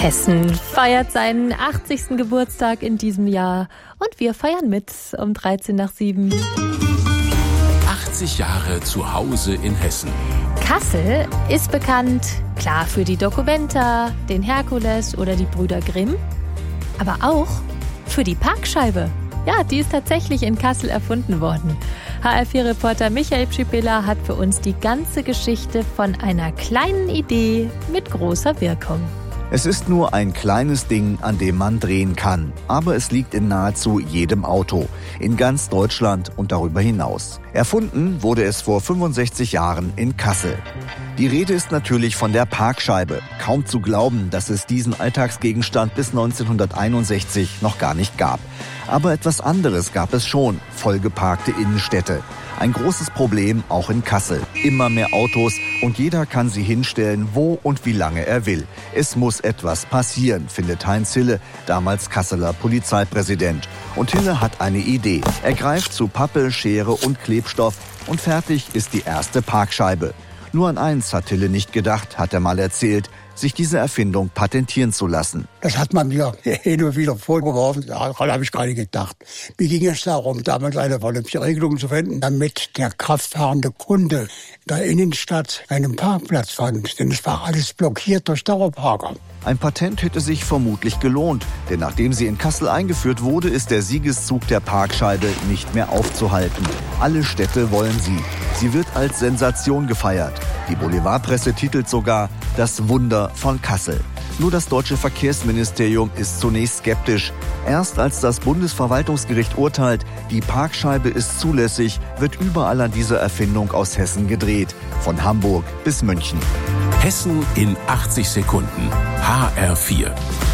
Hessen feiert seinen 80. Geburtstag in diesem Jahr und wir feiern mit um 7:13. 80 Jahre zu Hause in Hessen. Kassel ist bekannt, klar für die Documenta, den Herkules oder die Brüder Grimm, aber auch für die Parkscheibe. Ja, die ist tatsächlich in Kassel erfunden worden. HR4-Reporter Michael Pschipilla hat für uns die ganze Geschichte von einer kleinen Idee mit großer Wirkung. Es ist nur ein kleines Ding, an dem man drehen kann. Aber es liegt in nahezu jedem Auto. In ganz Deutschland und darüber hinaus. Erfunden wurde es vor 65 Jahren in Kassel. Die Rede ist natürlich von der Parkscheibe. Kaum zu glauben, dass es diesen Alltagsgegenstand bis 1961 noch gar nicht gab. Aber etwas anderes gab es schon. Vollgeparkte Innenstädte. Ein großes Problem auch in Kassel. Immer mehr Autos und jeder kann sie hinstellen, wo und wie lange er will. Es muss etwas passieren, findet Heinz Hille, damals Kasseler Polizeipräsident. Und Hille hat eine Idee. Er greift zu Pappe, Schere und Klebstoff und fertig ist die erste Parkscheibe. Nur an eins hat Hille nicht gedacht, hat er mal erzählt, sich diese Erfindung patentieren zu lassen. Das hat man mir hin und wieder vorgeworfen. Daran habe ich gar nicht gedacht. Mir ging es darum, damals eine vernünftige Regelung zu finden, damit der kraftfahrende Kunde in der Innenstadt einen Parkplatz fand. Denn es war alles blockiert durch Dauerparker. Ein Patent hätte sich vermutlich gelohnt, denn nachdem sie in Kassel eingeführt wurde, ist der Siegeszug der Parkscheibe nicht mehr aufzuhalten. Alle Städte wollen sie. Sie wird als Sensation gefeiert. Die Boulevardpresse titelt sogar „Das Wunder von Kassel". Nur das deutsche Verkehrsministerium ist zunächst skeptisch. Erst als das Bundesverwaltungsgericht urteilt, die Parkscheibe ist zulässig, wird überall an dieser Erfindung aus Hessen gedreht. Von Hamburg bis München. Hessen in 80 Sekunden. HR4.